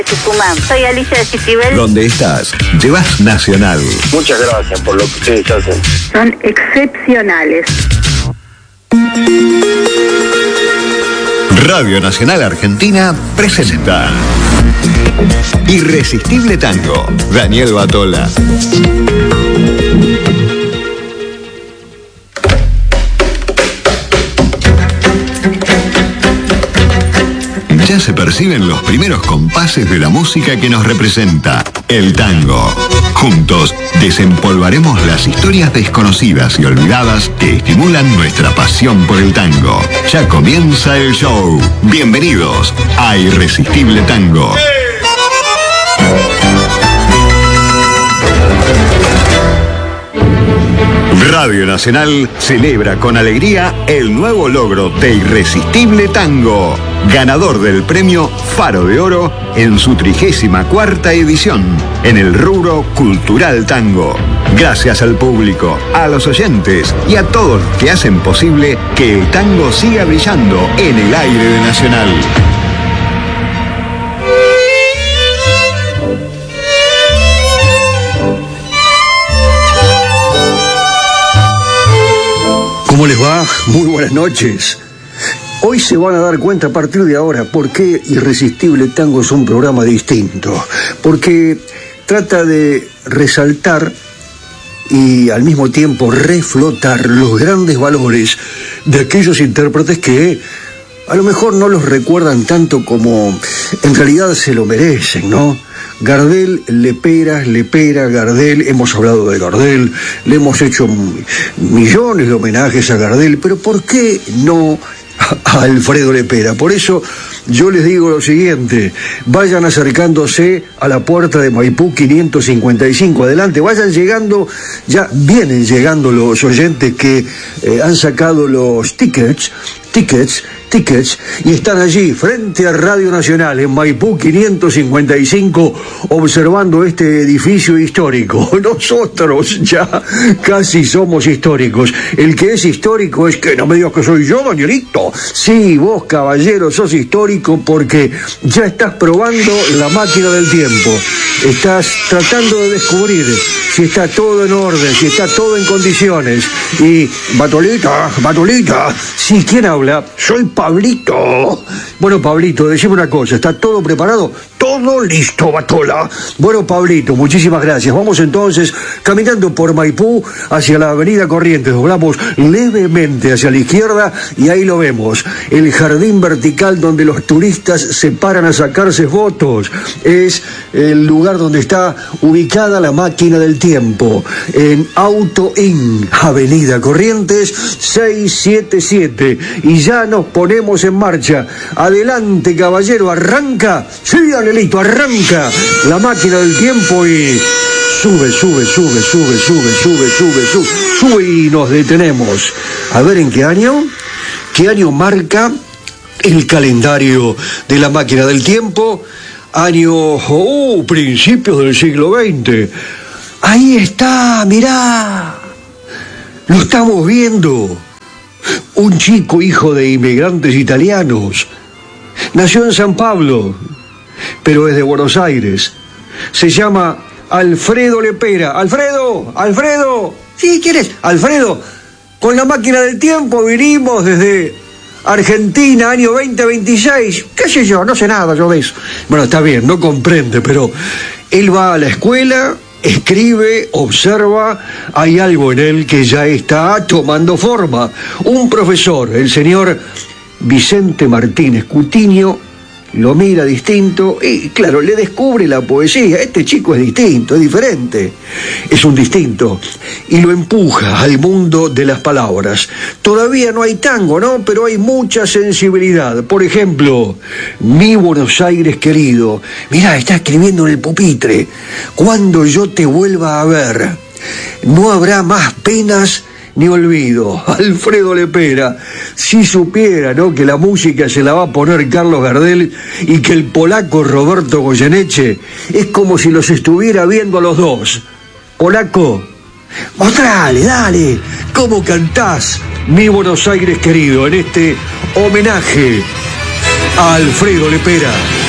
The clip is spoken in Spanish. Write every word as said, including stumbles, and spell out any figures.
Tucumán. Soy Alicia de Citibel. Donde estás, llevas Nacional. Muchas gracias por lo que ustedes hacen. Son excepcionales. Radio Nacional Argentina presenta Irresistible Tango, Daniel Batola. Ya se perciben los primeros compases de la música que nos representa, el tango. Juntos desempolvaremos las historias desconocidas y olvidadas que estimulan nuestra pasión por el tango. Ya comienza el show. Bienvenidos a Irresistible Tango. Radio Nacional celebra con alegría el nuevo logro de Irresistible Tango, ganador del premio Faro de Oro en su trigésima cuarta edición, en el rubro Cultural Tango. Gracias al público, a los oyentes y a todos los que hacen posible que el tango siga brillando en el aire de Nacional. ¿Cómo les va? Muy buenas noches. Hoy se van a dar cuenta a partir de ahora por qué Irresistible Tango es un programa distinto. Porque trata de resaltar y al mismo tiempo reflotar los grandes valores de aquellos intérpretes que a lo mejor no los recuerdan tanto como en realidad se lo merecen, ¿no? Gardel, Lepera, Lepera, Gardel, hemos hablado de Gardel, le hemos hecho millones de homenajes a Gardel, pero ¿por qué no a Alfredo Lepera? Por eso yo les digo lo siguiente: vayan acercándose a la puerta de Maipú quinientos cincuenta y cinco, adelante, vayan llegando, ya vienen llegando los oyentes que eh, han sacado los tickets, tickets, tickets, y están allí frente a Radio Nacional en Maipú quinientos cincuenta y cinco observando este edificio histórico. Nosotros ya casi somos históricos. El que es histórico es que no me digas que soy yo, Danielito. Sí, vos, caballero, sos histórico porque ya estás probando la máquina del tiempo. Estás tratando de descubrir si está todo en orden, si está todo en condiciones. Y, Batolita, Batolita, sí, ¿quién habla? Soy Pablito. Bueno, Pablito, decime una cosa, ¿está todo preparado? Todo listo, Batola. Bueno, Pablito, muchísimas gracias. Vamos entonces caminando por Maipú hacia la avenida Corrientes. Doblamos levemente hacia la izquierda y ahí lo vemos. El jardín vertical donde los turistas se paran a sacarse fotos. Es el lugar donde está ubicada la máquina del tiempo. En Auto Inn, avenida Corrientes seiscientos setenta y siete. Y ya nos ponemos en marcha. Adelante, caballero, arranca. Sí, Danielito, arranca la máquina del tiempo y sube, sube, sube, sube, sube, sube, sube, sube, sube y nos detenemos. A ver en qué año, qué año marca el calendario de la máquina del tiempo. Año, oh, principios del siglo veinte. Ahí está, mirá, lo estamos viendo. Un chico hijo de inmigrantes italianos. Nació en San Pablo, pero es de Buenos Aires. Se llama Alfredo Lepera. ¡Alfredo! ¡Alfredo! ¿Sí? ¿Quién es? Alfredo, con la máquina del tiempo vinimos desde Argentina, año veinte veintiséis. ¿Qué sé yo? No sé nada yo de eso. Bueno, está bien, no comprende, pero él va a la escuela, escribe, observa, hay algo en él que ya está tomando forma. Un profesor, el señor Vicente Martínez Cutiño, lo mira distinto y, claro, le descubre la poesía. Este chico es distinto, es diferente, es un distinto, y lo empuja al mundo de las palabras. Todavía no hay tango, ¿no? Pero hay mucha sensibilidad. Por ejemplo, mi Buenos Aires querido. Mirá, está escribiendo en el pupitre: cuando yo te vuelva a ver, no habrá más penas ni olvido. Alfredo Lepera, si supiera, ¿no?, que la música se la va a poner Carlos Gardel y que el polaco Roberto Goyeneche es como si los estuviera viendo a los dos. Polaco, mostrale, dale, cómo cantás Mi Buenos Aires querido en este homenaje a Alfredo Lepera.